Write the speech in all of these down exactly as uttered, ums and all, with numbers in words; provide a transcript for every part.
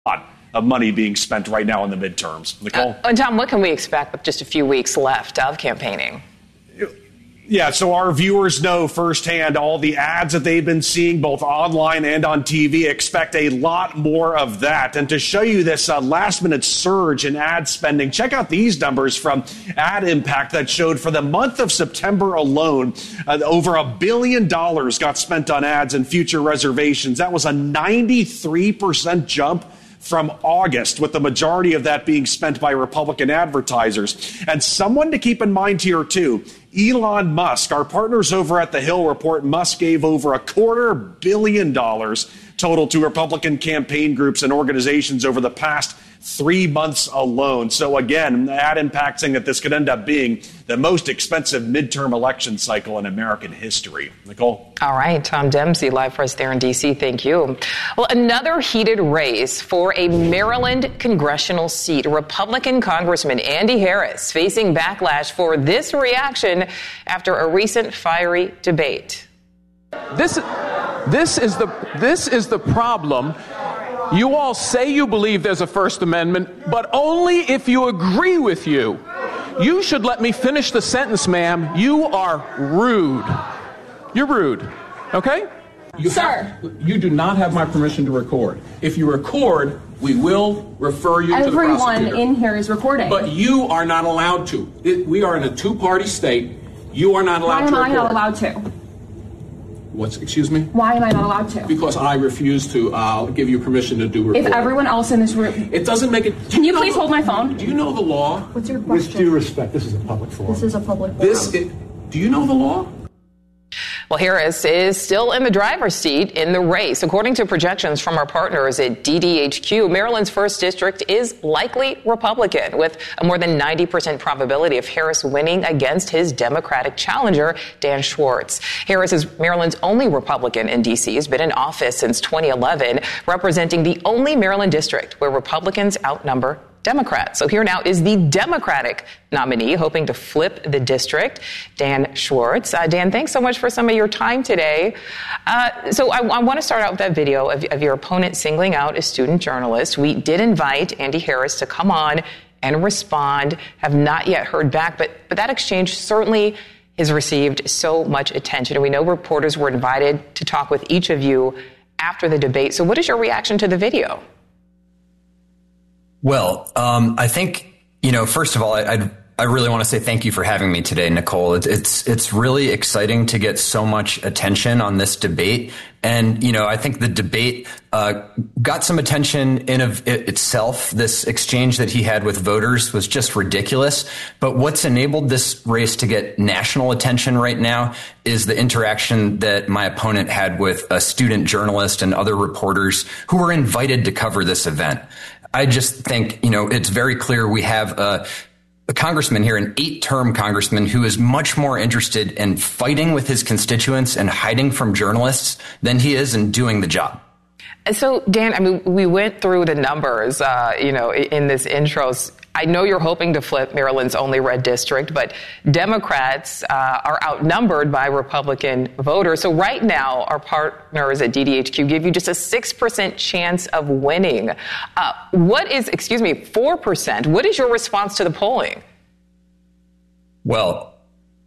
lot of money being spent right now in the midterms. Nicole? Uh, and Tom, what can we expect with just a few weeks left of campaigning? Yeah, so our viewers know firsthand all the ads that they've been seeing both online and on T V. Expect a lot more of that. And to show you this uh, last-minute surge in ad spending, check out these numbers from Ad Impact that showed for the month of September alone, uh, over a billion dollars got spent on ads and future reservations. That was a ninety-three percent jump from August, with the majority of that being spent by Republican advertisers. And someone to keep in mind here, too, Elon Musk, our partners over at The Hill report, Musk gave over a quarter billion dollars total to Republican campaign groups and organizations over the past three months alone. So again, Ad Impact saying that this could end up being the most expensive midterm election cycle in American history. Nicole? All right, Tom Dempsey, live for us there in D C. Thank you. Well, another heated race for a Maryland congressional seat. Republican Congressman Andy Harris facing backlash for this reaction after a recent fiery debate. This, this is the this is the problem. You all say you believe there's a First Amendment, but only if you agree with you. You should let me finish the sentence, ma'am. You are rude. You're rude. Okay? You Sir. Have, you do not have my permission to record. If you record, we will refer you Everyone to the prosecutor. Everyone in here is recording. But you are not allowed to. It, we are in a two-party state. You are not allowed to record. Why am I not allowed to? What's, excuse me? Why am I not allowed to? Because I refuse to uh, give you permission to do recording. If everyone else in this room... It doesn't make it... Can you, you please hold my phone? Do you know the law? What's your question? With due respect, this is a public forum. This is a public forum. This, it, do you know the law? Well, Harris is still in the driver's seat in the race. According to projections from our partners at D D H Q, Maryland's first district is likely Republican, with a more than ninety percent probability of Harris winning against his Democratic challenger, Dan Schwartz. Harris is Maryland's only Republican in D C, has been in office since twenty eleven, representing the only Maryland district where Republicans outnumber Democrats. So here now is the Democratic nominee hoping to flip the district, Dan Schwartz. Uh, Dan, thanks so much for some of your time today. Uh, so I, I want to start out with that video of, of your opponent singling out a student journalist. We did invite Andy Harris to come on and respond, have not yet heard back, but, but that exchange certainly has received so much attention. And we know reporters were invited to talk with each of you after the debate. So what is your reaction to the video? Well, um, I think, you know, first of all, I, I'd, I really want to say thank you for having me today, Nicole. It's, it's, it's really exciting to get so much attention on this debate. And, you know, I think the debate, uh, got some attention in of it itself. This exchange that he had with voters was just ridiculous. But what's enabled this race to get national attention right now is the interaction that my opponent had with a student journalist and other reporters who were invited to cover this event. I just think, you know, it's very clear we have a, a congressman here, an eight-term congressman who is much more interested in fighting with his constituents and hiding from journalists than he is in doing the job. So, Dan, I mean, we went through the numbers, uh, you know, in this intro. I know you're hoping to flip Maryland's only red district, but Democrats uh, are outnumbered by Republican voters. So right now, our partners at D D H Q give you just a six percent chance of winning. Uh, what is, excuse me, four percent? What is your response to the polling? Well,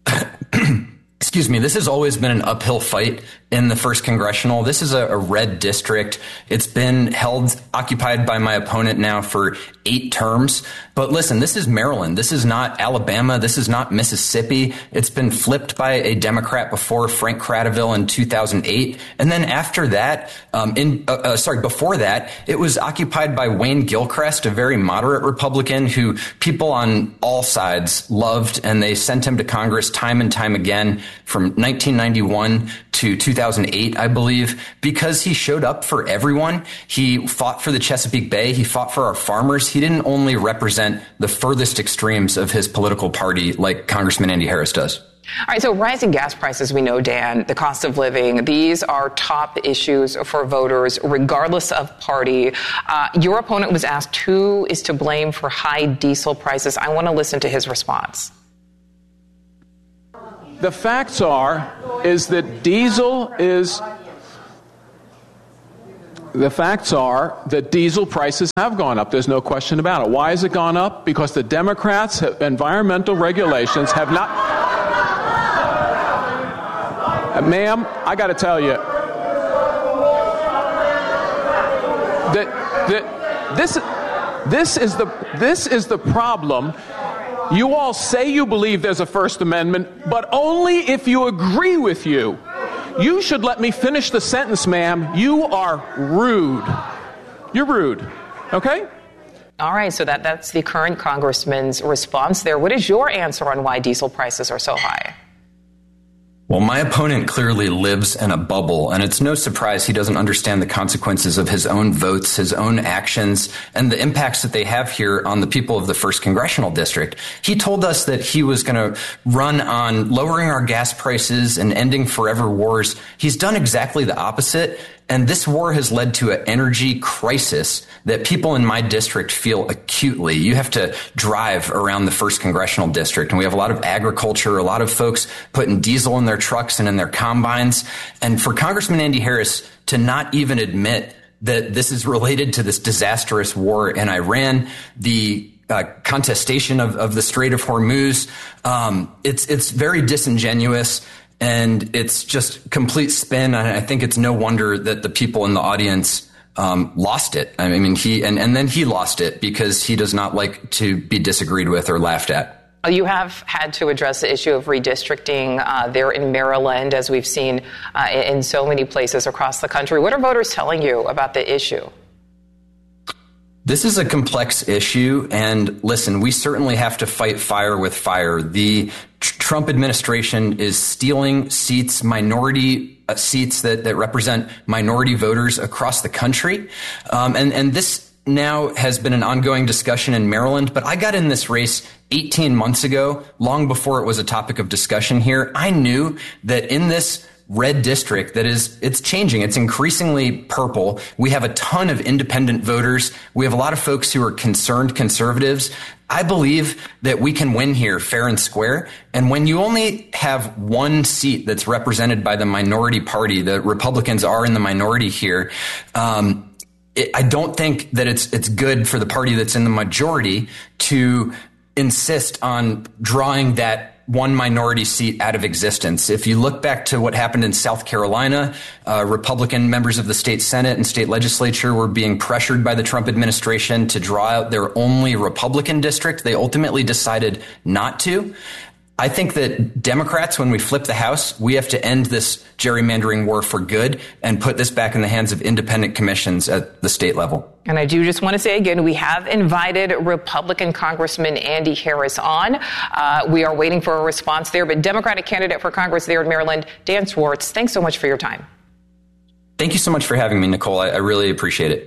excuse me, this has always been an uphill fight in the first congressional. This is a, a red district. It's been held, occupied by my opponent now for eight terms. But listen, this is Maryland. This is not Alabama. This is not Mississippi. It's been flipped by a Democrat before, Frank Cradaville, in two thousand eight. And then after that, um, in, uh, uh, sorry, before that, it was occupied by Wayne Gilchrist, a very moderate Republican who people on all sides loved, and they sent him to Congress time and time again from nineteen ninety-one to two thousand eight, I believe, because he showed up for everyone. He fought for the Chesapeake Bay. He fought for our farmers. He didn't only represent the furthest extremes of his political party like Congressman Andy Harris does. All right, so rising gas prices, we know, Dan, the cost of living, these are top issues for voters, regardless of party. Uh, your opponent was asked who is to blame for high diesel prices. I want to listen to his response. The facts are, is that diesel is, The facts are that diesel prices have gone up. There's no question about it. Why has it gone up? Because the Democrats' have, environmental regulations have not... Uh, ma'am, I got to tell you, that, that this, this, is the, this is the problem. You all say you believe there's a First Amendment, but only if you agree with you. You should let me finish the sentence, ma'am. You are rude. You're rude. Okay? All right, so that, that's the current congressman's response there. What is your answer on why diesel prices are so high? Well, my opponent clearly lives in a bubble, and it's no surprise he doesn't understand the consequences of his own votes, his own actions, and the impacts that they have here on the people of the first Congressional District. He told us that he was going to run on lowering our gas prices and ending forever wars. He's done exactly the opposite. And this war has led to an energy crisis that people in my district feel acutely. You have to drive around the first Congressional District, and we have a lot of agriculture, a lot of folks putting diesel in their trucks and in their combines. And for Congressman Andy Harris to not even admit that this is related to this disastrous war in Iran, the Uh, contestation of, of the Strait of Hormuz, um, it's it's very disingenuous. And it's just complete spin. And I think it's no wonder that the people in the audience um, lost it. I mean, he and, and then he lost it because he does not like to be disagreed with or laughed at. You have had to address the issue of redistricting uh, there in Maryland, as we've seen uh, in so many places across the country. What are voters telling you about the issue? This is a complex issue, and listen, we certainly have to fight fire with fire. The Trump administration is stealing seats, minority uh, seats that, that represent minority voters across the country. Um, and, and this now has been an ongoing discussion in Maryland, but I got in this race eighteen months ago, long before it was a topic of discussion here. I knew that in this red district that is, it's changing. It's increasingly purple. We have a ton of independent voters. We have a lot of folks who are concerned conservatives. I believe that we can win here fair and square. And when you only have one seat that's represented by the minority party, the Republicans are in the minority here. Um, it, I don't think that it's, it's good for the party that's in the majority to insist on drawing that one minority seat out of existence. If you look back to what happened in South Carolina, uh, Republican members of the state Senate and state legislature were being pressured by the Trump administration to draw out their only Republican district. They ultimately decided not to. I think that Democrats, when we flip the House, we have to end this gerrymandering war for good and put this back in the hands of independent commissions at the state level. And I do just want to say again, we have invited Republican Congressman Andy Harris on. Uh, we are waiting for a response there. But Democratic candidate for Congress there in Maryland, Dan Swartz, thanks so much for your time. Thank you so much for having me, Nicole. I, I really appreciate it.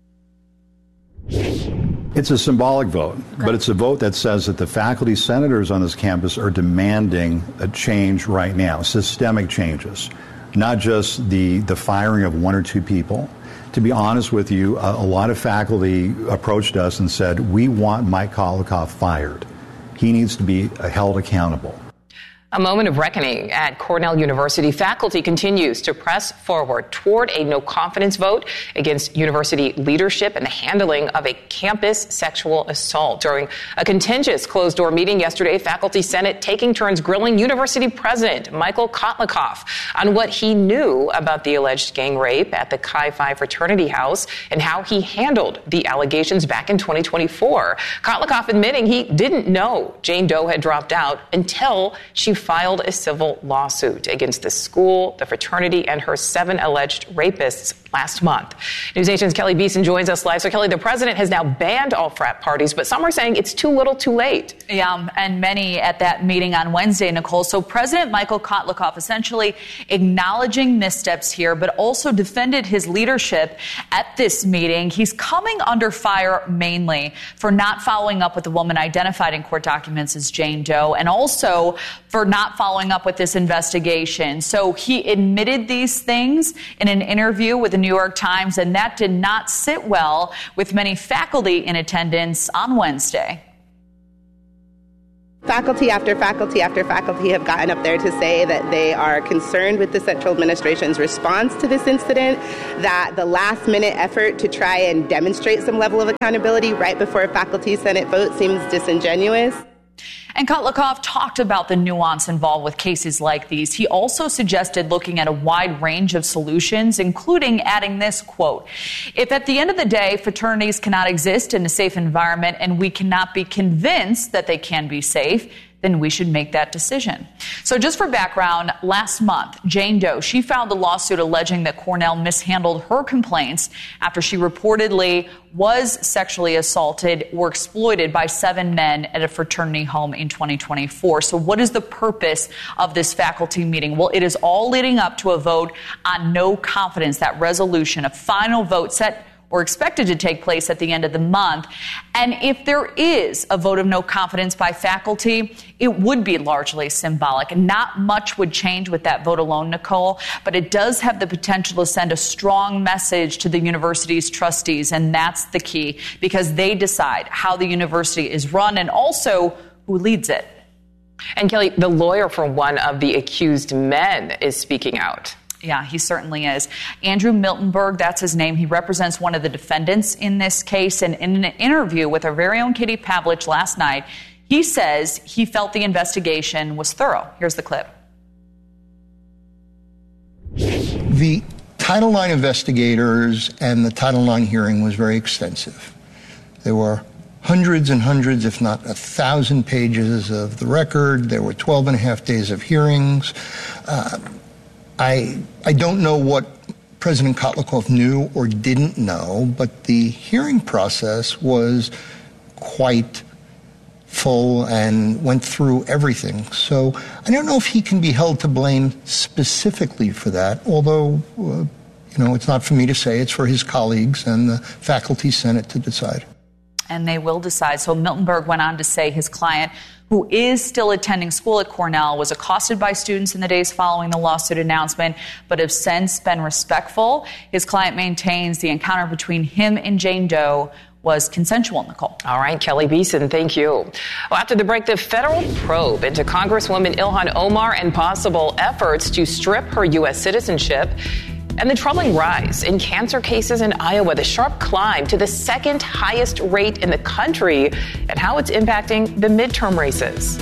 It's a symbolic vote, but it's a vote that says that the faculty senators on this campus are demanding a change right now, systemic changes, not just the, the firing of one or two people. To be honest with you, a, a lot of faculty approached us and said, we want Mike Kolikoff fired. He needs to be held accountable. A moment of reckoning at Cornell University. Faculty continues to press forward toward a no-confidence vote against university leadership and the handling of a campus sexual assault. During a contentious closed-door meeting yesterday, Faculty Senate taking turns grilling University President Michael Kolikoff on what he knew about the alleged gang rape at the Chi Phi fraternity house and how he handled the allegations back in twenty twenty-four. Kolikoff admitting he didn't know Jane Doe had dropped out until she filed a civil lawsuit against the school, the fraternity, and her seven alleged rapists last month. NewsNation's Kelly Beeson joins us live. So, Kelly, the president has now banned all frat parties, but some are saying it's too little too late. Yeah, and many at that meeting on Wednesday, Nicole. So President Michael Kolikoff essentially acknowledging missteps here, but also defended his leadership at this meeting. He's coming under fire mainly for not following up with the woman identified in court documents as Jane Doe, and also for not following up with this investigation. So he admitted these things in an interview with the New York Times, and that did not sit well with many faculty in attendance on Wednesday. Faculty after faculty after faculty have gotten up there to say that they are concerned with the Central Administration's response to this incident, that the last-minute effort to try and demonstrate some level of accountability right before a Faculty Senate vote seems disingenuous. And Kotlikoff talked about the nuance involved with cases like these. He also suggested looking at a wide range of solutions, including adding this quote: "If at the end of the day fraternities cannot exist in a safe environment and we cannot be convinced that they can be safe, then we should make that decision." So just for background, last month, Jane Doe, she filed a lawsuit alleging that Cornell mishandled her complaints after she reportedly was sexually assaulted or exploited by seven men at a fraternity home in twenty twenty-four. So what is the purpose of this faculty meeting? Well, it is all leading up to a vote on no confidence, that resolution, a final vote set or expected to take place at the end of the month. And if there is a vote of no confidence by faculty, it would be largely symbolic. And not much would change with that vote alone, Nicole, but it does have the potential to send a strong message to the university's trustees. And that's the key, because they decide how the university is run and also who leads it. And Kelly, the lawyer for one of the accused men is speaking out. Yeah, he certainly is. Andrew Miltenberg, that's his name. He represents one of the defendants in this case. And in an interview with our very own Katie Pavlich last night, he says he felt the investigation was thorough. Here's the clip. The Title nine investigators and the Title nine hearing was very extensive. There were hundreds and hundreds, if not a thousand pages of the record. There were twelve and a half days of hearings. Uh, I I don't know what President Kotlikoff knew or didn't know, but the hearing process was quite full and went through everything. So I don't know if he can be held to blame specifically for that, although, uh, you know, it's not for me to say. It's for his colleagues and the Faculty Senate to decide. And they will decide. So Miltenberg went on to say his client, who is still attending school at Cornell, was accosted by students in the days following the lawsuit announcement, but have since been respectful. His client maintains the encounter between him and Jane Doe was consensual, Nicole. All right, Kelly Beeson, thank you. Well, after the break, the federal probe into Congresswoman Ilhan Omar and possible efforts to strip her U S citizenship, and the troubling rise in cancer cases in Iowa, the sharp climb to the second highest rate in the country, and how it's impacting the midterm races.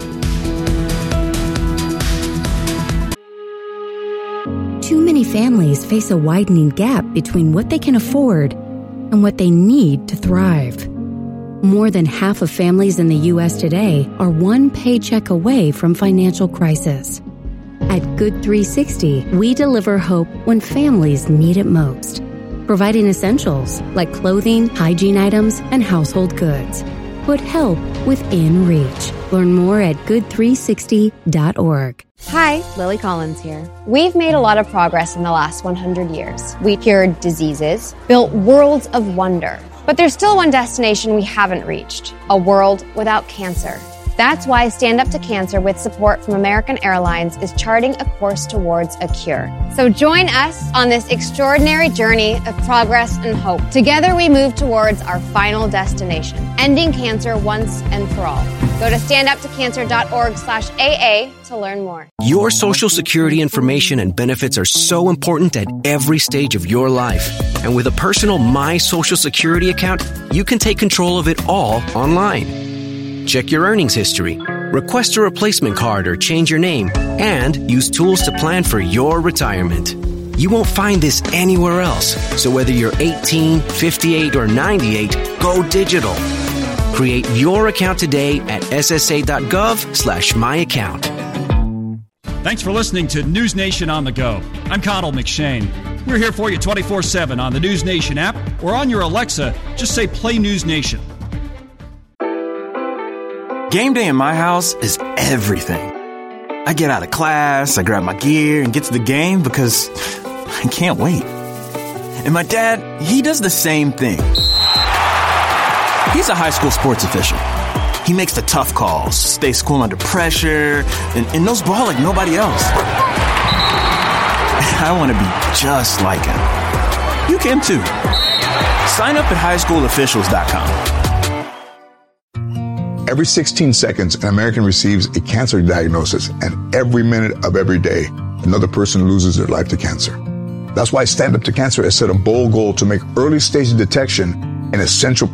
Too many families face a widening gap between what they can afford and what they need to thrive. More than half of families in the U S today are one paycheck away from financial crisis. At Good three sixty, we deliver hope when families need it most, providing essentials like clothing, hygiene items, and household goods. Put help within reach. Learn more at good three sixty dot org. Hi, Lily Collins here. We've made a lot of progress in the last one hundred years. We cured diseases, built worlds of wonder. But there's still one destination we haven't reached, a world without cancer. That's why Stand Up to Cancer, with support from American Airlines, is charting a course towards a cure. So join us on this extraordinary journey of progress and hope. Together we move towards our final destination, ending cancer once and for all. Go to stand up to cancer dot org slash A A to learn more. Your Social Security information and benefits are so important at every stage of your life. And with a personal My Social Security account, you can take control of it all online. Check your earnings history, request a replacement card or change your name, and use tools to plan for your retirement. You won't find this anywhere else. So whether you're eighteen, fifty-eight, or ninety-eight, go digital. Create your account today at S S A dot gov slash my account. Thanks for listening to News Nation on the Go. I'm Connell McShane. We're here for you twenty-four seven on the News Nation app or on your Alexa. Just say Play News Nation. Game day in my house is everything. I get out of class, I grab my gear, and get to the game because I can't wait. And my dad, he does the same thing. He's a high school sports official. He makes the tough calls, stays cool under pressure, and, and knows ball like nobody else. I want to be just like him. You can too. Sign up at high school officials dot com. Every sixteen seconds, an American receives a cancer diagnosis, and every minute of every day, another person loses their life to cancer. That's why Stand Up to Cancer has set a bold goal to make early stage detection an essential